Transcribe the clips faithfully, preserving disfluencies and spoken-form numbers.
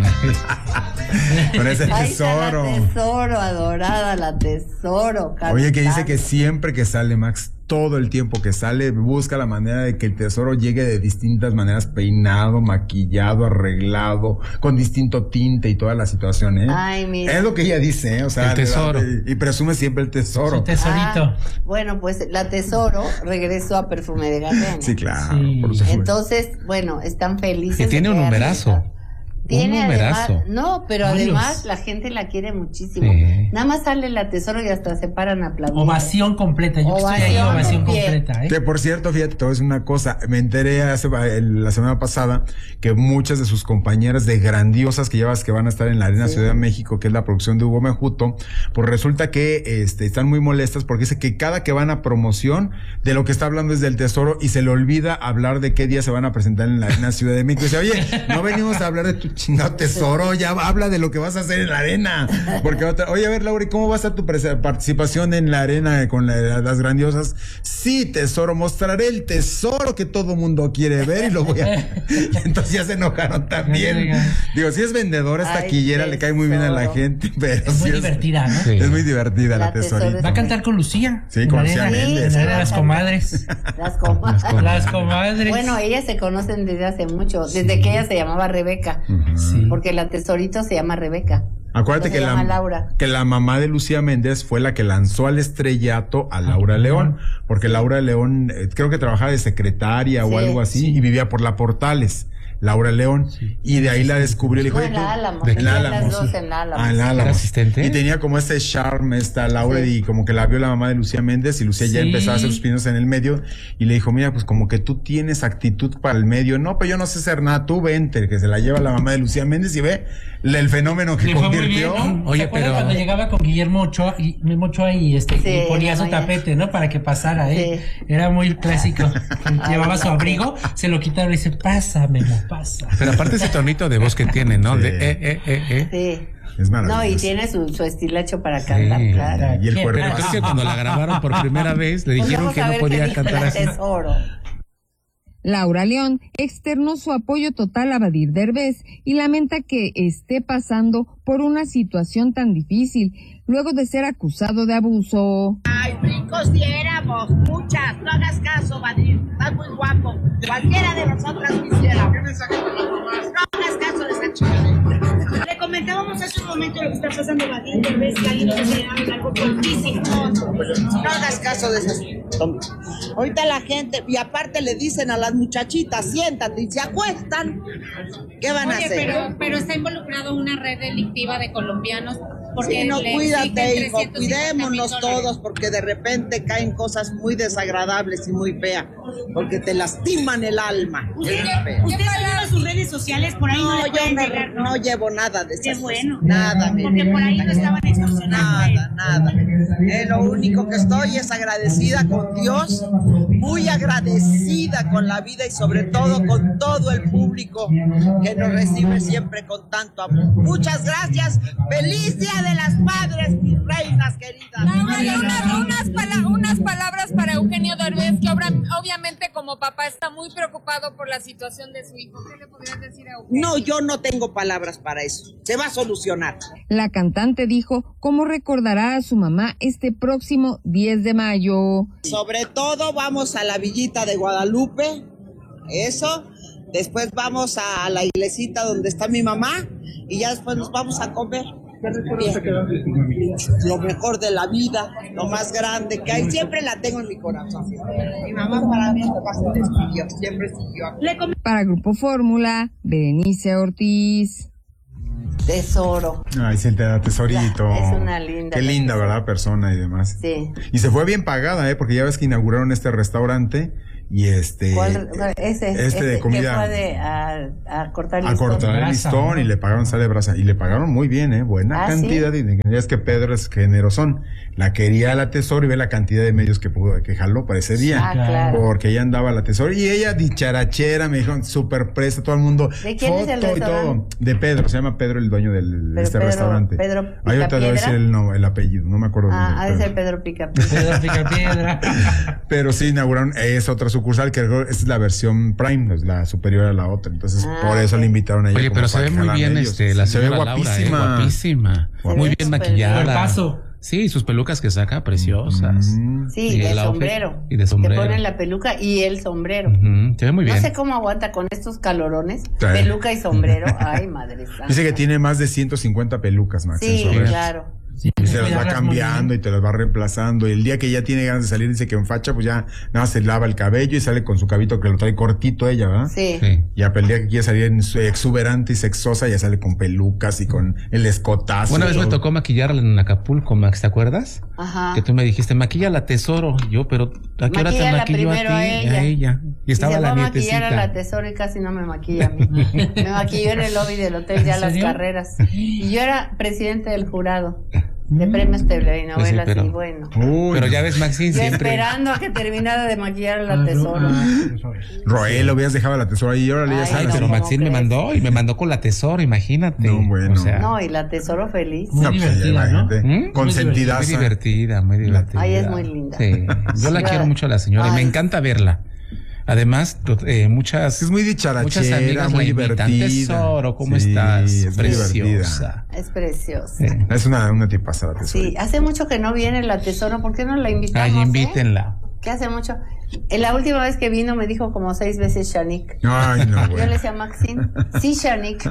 Con ese Ahí tesoro. está la tesoro, adorada, la tesoro. Oye, que dice que cantante. siempre que sale Max, todo el tiempo que sale, busca la manera de que el tesoro llegue de distintas maneras, peinado, maquillado, arreglado, con distinto tinte y toda la situación, ¿eh? Ay, mira. Es lo que ella dice, ¿eh? O sea, El tesoro. Y, y presume siempre el tesoro. Su tesorito. Ah, bueno, pues la tesoro regresó a Perfume de Gardenia. Sí, claro, Sí. por supuesto. Entonces, bueno, están felices. Que tiene de un que numerazo. arriba. Tiene Un numerazo. además, no, pero Varios. además la gente la quiere muchísimo. Sí. Nada más sale la tesoro y hasta se paran a aplaudir. Ovación completa. Yo que estoy ahí, Ovación ovación de pie. completa, ¿eh? Que por cierto, fíjate, te voy a decir una cosa, me enteré hace, el- la semana pasada que muchas de sus compañeras de Grandiosas que llevas que van a estar en la Arena Sí. Ciudad de México, que es la producción de Hugo Mejuto, pues resulta que este, están muy molestas porque dice que cada que van a promoción de lo que está hablando es del tesoro y se le olvida hablar de qué día se van a presentar en la Arena Ciudad de México. Y dice, oye, no venimos a hablar de tu chingado tesoro, ya habla de lo que vas a hacer en la arena. Porque otra, oye, a ver, Laura, ¿y cómo va a estar tu prese- participación en la arena con la- las Grandiosas? Sí, tesoro, mostraré el tesoro que todo mundo quiere ver y lo voy a... Y entonces ya se enojaron también. Digo, si es vendedora, es Ay, taquillera, le cae muy bien a la tesoro. gente, pero Es muy sí divertida, ¿no? Sí. Es muy divertida la, La tesoro tesorita. Va a cantar con Lucía. Sí, en con la Lucía arena, Méndez. en la arena de Sí, las va a comadres. Las comadres. Las comadres. Bueno, ellas se conocen desde hace mucho, desde que ella se llamaba Rebeca, Ujú. Sí. porque la tesorito se llama Rebeca. Acuérdate Se que llama la, Laura. que la mamá de Lucía Méndez fue la que lanzó al estrellato a Laura León, porque Laura León eh, creo que trabajaba de secretaria Sí, o algo así y vivía por la Portales. Laura León, y de ahí la descubrió y le dijo, No, "Oye, en tú-" la Álamo, en la tenían Álamo, las dos sí. en la Álamo. Ah, en la Álamo. ¿Era asistente? Y tenía como ese charme esta Laura Sí. y como que la vio la mamá de Lucía Méndez y Lucía ya Sí. empezaba a hacer sus pinos en el medio y le dijo, mira, pues como que tú tienes actitud para el medio. No, pero yo no sé hacer nada, tú vente, que se la lleva la mamá de Lucía Méndez y ve le- el fenómeno que Le fue muy convirtió. bien, ¿no? Oye, ¿Se acuerdan pero- cuando llegaba con Guillermo Ochoa y, Guillermo Ochoa y, este, Sí, y ponía en su la mañana. tapete, ¿no? Para que pasara, ¿eh? Sí. Era muy clásico. Llevaba su no. abrigo, se lo quitaba y dice, pásamelo, pasa. Pero aparte ese tonito de voz que tiene, ¿no? Sí. De eh, eh, eh, eh. Sí. Es maravilloso. No, y tiene su, su estilacho para cantar, Sí. claro. Y el ¿Qué? cuerpo. Pero creo que cuando la grabaron por primera vez le Pues dijeron vamos que a no ver qué podía dice cantar la así. tesoro. Laura León externó su apoyo total a Badir Derbez y lamenta que esté pasando por una situación tan difícil luego de ser acusado de abuso. Ay, ricos diéramos, muchas, no hagas caso, Badir, estás muy guapo, cualquiera de nosotras quisiera. ¿Qué mensaje para las mamás? No hagas caso de esa chica. Le comentábamos hace un momento lo que está pasando Badir, tal vez que alguien nos enseñaron algo fuertísimo. No, no, no hagas caso de esas. Ahorita la gente, y aparte le dicen a las muchachitas, siéntate, y se acuestan. ¿Qué van a Oye, hacer? pero, pero está involucrado una red delictiva de colombianos porque Sí, no, le cuídate, exigen hijo, trescientos cincuenta mil cuidémonos dólares. todos porque de repente caen cosas muy desagradables y muy feas, porque te lastiman el alma. ¿Usted, Es feo. usted lleva sus redes sociales por ahí no, No, le yo pueden no, llegar, ¿no? no llevo nada de esas Qué cosas. bueno. Nada, mi Porque vida. por ahí lo estaban extorsionando. Nada, nada. Eh, lo único que estoy es agradecida con Dios, muy agradecida con la vida y sobre todo con todo el público que nos recibe siempre con tanto amor. Muchas gracias. Feliz Día de las Madres, mis reinas queridas. Laura, una- unas, pala- unas palabras para Eugenio Derbez, que obra- obviamente como papá está muy preocupado por la situación de su hijo. ¿Qué le podrías decir a Eugenio? No, yo no tengo palabras para eso. Se va a solucionar. La cantante dijo cómo recordará a su mamá este próximo diez de mayo. Sobre todo vamos a la villita de Guadalupe, eso. Después vamos a la iglesita donde está mi mamá y ya después nos vamos a comer. Bien. Lo mejor de la vida, lo más grande que hay, siempre la tengo en mi corazón. Mi mamá para mí jamás se despidió, siempre siguió aquí. Le com- Para Grupo Fórmula, Berenice Ortiz. Tesoro. Ay, sí, te da tesorito. Es una linda. Qué linda, tesoro. ¿verdad? Persona y demás. Sí. Y se fue bien pagada, ¿eh? Porque ya ves que inauguraron este restaurante y este... ¿Cuál? Ese, este ese de comida... que fue de, a, a cortar a listón. cortar el Brasa, listón ¿no? y le pagaron sale de brasa y le pagaron muy bien, eh, buena Ah, cantidad de dinero. Es que Pedro es generosón, la quería la tesoro y ve la cantidad de medios que pudo, que jaló para ese día. Ah, claro. Porque ella andaba la tesoro y ella dicharachera, me dijo súper presta, todo el mundo. ¿De quién es el foto y restaurante? todo. De Pedro, se llama Pedro el dueño del, de Pero este Pedro- restaurante. Pedro Ahí ahorita te voy a decir Picapiedra. el, no, el apellido, no me acuerdo. Ah, de ha de ser Pedro Pica. Pedro Picapiedra. Pero sí inauguraron, es otra sucursal sucursal que esa es la versión Prime, es la superior a la otra. Entonces, Ah, por eso ok. la invitaron a ella. Oye, como pero se para ve que muy jalan bien ellos. este, la Se ve señora Laura, eh, guapísima. guapísima. Se Muy ve bien súper maquillada. Cuerpazo. Sí, sus pelucas que saca, preciosas. Mm. Sí, Y de el outfit, sombrero. y de sombrero. Te ponen la peluca y el sombrero. Ujú, se ve muy bien. No sé cómo aguanta con estos calorones. Sí. Peluca y sombrero. Ay, madre santa. Dice que tiene más de ciento cincuenta pelucas, Max. en Sí, su red. claro. Sí, Y se las va cuidarlas muy cambiando bien. y te las va reemplazando. Y el día que ya tiene ganas de salir, dice que en facha, pues ya nada más se lava el cabello y sale con su cabito que lo trae cortito ella, ¿verdad? Sí. Sí. Y a el día que quiere salir en su exuberante y sexosa, ya sale con pelucas y con el escotazo. Una vez me todo. tocó maquillarla en Acapulco, Max, ¿te acuerdas? Ajá. Que tú me dijiste, maquilla Tesoro. Y yo, pero ¿a qué hora te Maquíllala maquillo a ti? primero a ella. A ella. Y estaba y se la va a maquillar a la nietecita. Tesoro y casi no me maquilla a mí. Me maquilló en el lobby del hotel ya ¿En las serio? carreras. Y yo era presidente del jurado de premios telenovelas Pues sí, pero- y bueno. Uy, Pero ya ves, Maxine, Yo siempre. esperando a que terminara de maquillar a la Ah, Tesoro. ah, Roel, lo hubieras dejado a la Tesoro ahí, órale, ya Ay, Ay, sabes. pero ¿cómo Maxine me crees? mandó y me mandó con la Tesoro, imagínate. No, bueno. O sea, No, y la Tesoro feliz. Muy No, pues, ya divertida, imagínate. ¿Mm? Consentidaza. muy divertida, muy divertida. Ay, es muy linda. Sí, yo la Sí. quiero mucho a la señora y me Ay. encanta verla. Además, to- eh, muchas Es muy muchas dicharachera, amigas muy la invitan. divertida. Tesoro, ¿cómo Sí, estás? es muy Preciosa. divertida. Es preciosa. Sí. Es una, una tipaza la Tesoro. Sí, hace mucho que no viene la Tesoro. ¿Por qué no la invitamos? Ay, eh? invítenla. Que hace mucho. En la última vez que vino me dijo como seis veces Shanik. Ay, no, Yo güey. le decía a Maxine, sí, Shanik.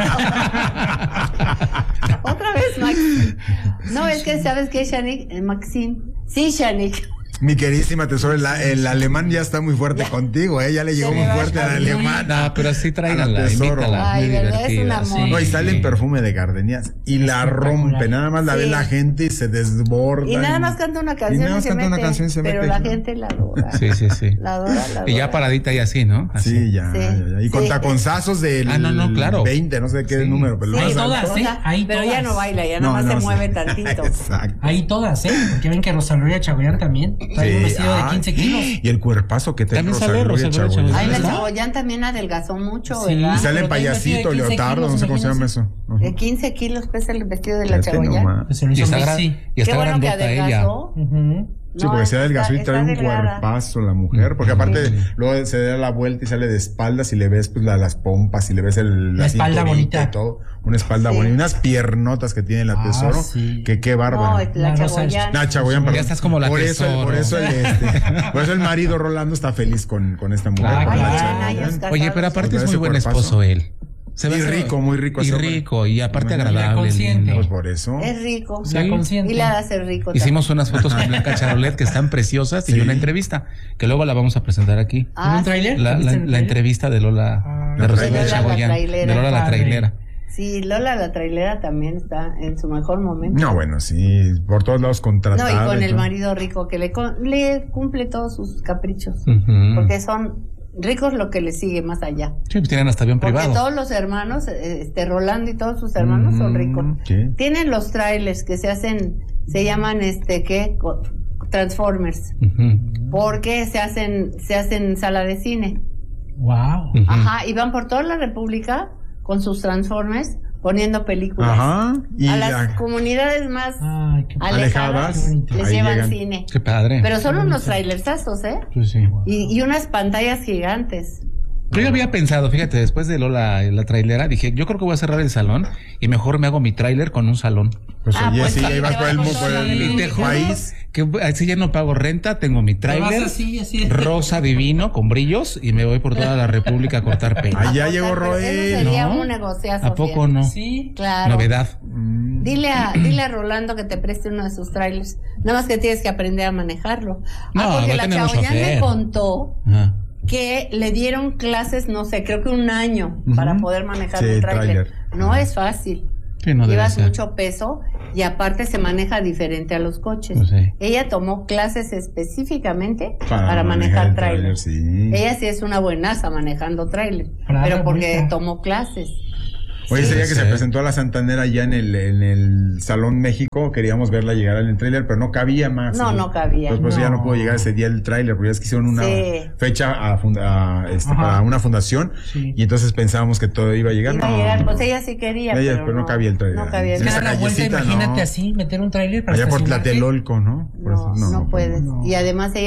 Otra vez, Maxine. No, es que, ¿sabes qué, Shanik? Eh, Maxine. Sí, Shanik. Mi queridísima Tesoro, el, el alemán ya está muy fuerte Ya. contigo, ¿eh? Ya le llegó Se muy le va fuerte al a- alemán. No, pero sí A tráiganla, la Tesoro. invítala. Ay, muy verdad, es un divertida. amor. Sí. No, y sale en perfume de gardenias y la rompe. Nada más la ve Sí. la gente y se desborda. Y nada más canta una canción Y nada y, más se canta mete. una canción y se pero mete. la gente la adora. Sí, sí, sí. La adora, la adora. Y ya paradita y así, ¿no? Así. Sí, ya, Sí. ya, ya. Y con Sí. taconzazos del Ah, no, no, claro. veinte, no sé qué Sí. número, pero lo Sí, más todas, alto. o sea, ¿eh? Ahí pero todas. ya no baila, ya No, nada más no, se sí. mueve tantito. Exacto. Ahí todas, ¿eh? Porque ven que Rosa Gloria Chagoyán también trae un Sí, vestido de ay, quince kilos. Y el cuerpazo que trae También Rosa sale Gloria Rosa Gloria Chagoyán. Chagoyán. Ay, la ¿Verdad? Chagoyán también adelgazó mucho, Sí. ¿verdad? Y sale en Pero trae un vestido de payasito, quince leotardo, no sé cómo se llama kilos, eso. Ajá. De quince kilos pesa el vestido de la Fíjate Chagoyán. nomás. Pues se lo Y hizo está, gra- Messi. y Qué está bueno que grandota ella. adelgazó. Ujú. Sí, No, porque se adelgazó y está- trae un está delgada. cuerpazo la mujer, porque aparte luego se da la vuelta y sale de espaldas y le ves pues la- las pompas y le ves el, La espalda cinturita bonita. y todo, una espalda Sí. bonita, unas piernotas que tiene la Ah, Tesoro, sí. que qué No, bárbaro. es la La Rosa- Chagoyán. Nah, Chagoyán, perdón. Ya estás como la por eso, Tesoro. por eso el este, por eso el marido Rolando está feliz con, con esta mujer. Ah, con la claro. Chagoyán. Años casados. Oye, pero aparte Pues es muy ese buen cuerpazo. esposo él. Se ve Y que- rico, muy rico Y ese hombre. rico, y aparte Muy agradable. consciente. lindo. Pues por eso. Es rico. Sí. La consciente. Y la da ser rico. Hicimos unas fotos con Blanca Charolet que están preciosas y Sí. una entrevista que luego la vamos a presentar aquí. también. ¿En Ah, un tráiler? La, ¿Viste la- el la tráiler? entrevista de Lola, Ah, de la Rosa trailera. Gloria La Chagoyán, trailera. de Lola la Padre. trailera. Sí, Lola la trailera también está en su mejor momento. No, bueno, sí, por todos lados No, contratada. y con y el todo. marido rico que le, con- le cumple todos sus caprichos. Ujú. Porque son ricos lo que le sigue más allá. Sí, pues tienen hasta avión Porque privado. todos los hermanos, eh, este Rolando y todos sus hermanos son Mm, ricos. sí. Tienen los trailers que se hacen, se llaman este, ¿qué? Co- Transformers. Ujú. Porque se hacen, se hacen sala de cine. Wow. Ujú. Ajá, y van por toda la República con sus Transformers poniendo películas. Ajá. Y A las ya- comomunidades más Ay, qué alejadas alejadas, les ahí llevan llegan. cine. Qué padre. Pero son unos trailersazos, ¿eh? Pues sí. Y, y unas pantallas gigantes. Yo ya había pensado, fíjate, después de Lola, la trailera, dije, yo creo que voy a cerrar el salón y mejor me hago mi tráiler con un salón. Pues Ah, oye, pues sí, sí, ahí vas te por vas el, con mu- toda por la el Y te juro país. que así ya no pago renta, tengo mi Te vas tráiler así, así. rosa divino con brillos y me voy por toda la República a cortar pelo. Ahí ya O sea, llegó pero eso Roel. sería ¿no? un negociazo. ¿A poco fíjate. no? Sí. Claro. Novedad. Mm. Dile a, dile a Rolando que te preste uno de sus trailers. Nada más que tienes que aprender a manejarlo. No, ah, porque no la tenemos Chagoyán me chofer. contó Ajá. que le dieron clases, no sé, creo que un año Ujú. para poder manejar Sí, un tráiler. tráiler. No es fácil. Sí, no debe Llevas ser. mucho peso y aparte se maneja diferente a los coches. Pues sí. Ella tomó clases específicamente para, manejar el tráiler. sí. Ella sí es una buenaza manejando tráiler, Brava, pero porque bonita. tomó clases. Oye, ese Sí, día que sí. se presentó a la Santanera allá en el, en el Salón México, queríamos verla llegar en el tráiler, pero no cabía más. No, ¿sí? no cabía. Entonces, pues ya no No. pudo llegar ese día el tráiler, porque ya es que hicieron una Sí. fecha a funda- a, este, Ajá. para una fundación, Sí. y entonces pensábamos que todo iba a llegar. Iba a no. llegar, pues ella sí quería, Ella, pero, pero no cabía el tráiler. No cabía el En Es que esa dar la vuelta, callecita, imagínate no. así, meter un tráiler para Allá por estacionarte. Tlatelolco, ¿no? Por No, eso, no, puedes. no. Y además ella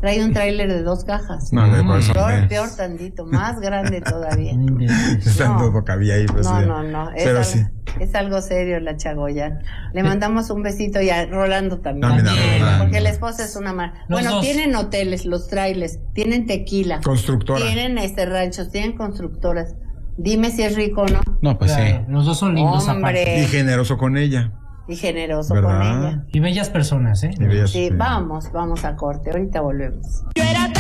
Trae un tráiler de dos cajas. No, de corazón. Peor, peor tantito, más grande todavía. Tanto no, cabía ahí, pues, no, ya. no, no, es, Pero algo, sí. es algo serio la Chagoya. Le mandamos un besito y a Rolando también. También a Rolando. Porque la esposa es una mar. Los Bueno, dos. tienen hoteles, los trailers, tienen tequila. Constructora. Tienen este ranchos, tienen constructoras. Dime si es rico o no. No, pues Claro, sí. los dos son lindos Hombre. aparte. Y generoso con ella. Y generoso ¿Verdad? con ella. Y bellas personas, ¿eh? Y bellas, Sí, sí. vamos, vamos a corte. Ahorita volvemos. Yo era tan